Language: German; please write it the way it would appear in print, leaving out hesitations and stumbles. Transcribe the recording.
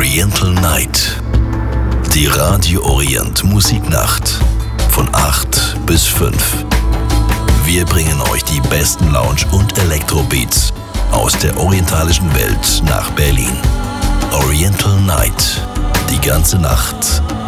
Oriental Night. Die Radio Orient Musiknacht von 8 bis 5. Wir bringen euch die besten Lounge- und Elektrobeats aus der orientalischen Welt nach Berlin. Oriental Night. Die ganze Nacht